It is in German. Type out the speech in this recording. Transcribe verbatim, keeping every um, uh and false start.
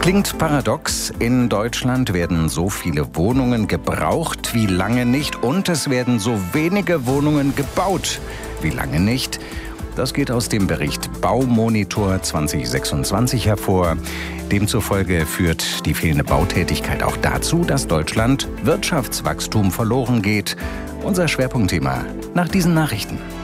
Klingt paradox. In Deutschland werden so viele Wohnungen gebraucht wie lange nicht und es werden so wenige Wohnungen gebaut wie lange nicht. Das geht aus dem Bericht Baumonitor zwanzig sechsundzwanzig hervor. Demzufolge führt die fehlende Bautätigkeit auch dazu, dass Deutschland Wirtschaftswachstum verloren geht. Unser Schwerpunktthema nach diesen Nachrichten.